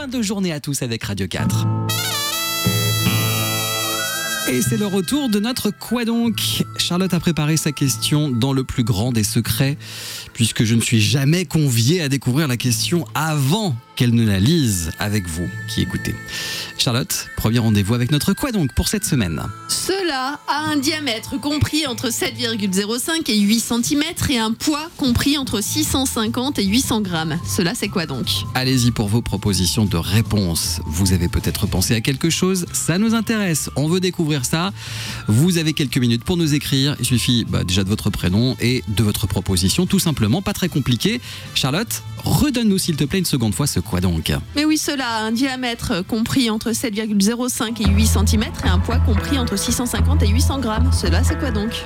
fin de journée à tous avec Radio 4. Et c'est le retour de notre Quoi donc ? Charlotte a préparé sa question dans le plus grand des secrets, puisque je ne suis jamais convié à découvrir la question avant qu'elle ne la lise avec vous qui écoutez. Charlotte, premier rendez-vous avec notre Quoi donc pour cette semaine. Cela a un diamètre compris entre 7,05 et 8 cm et un poids compris entre 650 et 800 grammes. Cela, c'est quoi donc ? Allez-y pour vos propositions de réponse. Vous avez peut-être pensé à quelque chose, ça nous intéresse, on veut découvrir ça. Vous avez quelques minutes pour nous écrire, il suffit déjà de votre prénom et de votre proposition, tout simplement, pas très compliqué. Charlotte, redonne-nous s'il te plaît une seconde fois ce Quoi donc ? Mais oui, cela a un diamètre compris entre 7,05 et 8 cm et un poids compris entre 650 et 800 grammes. Cela, c'est quoi donc ?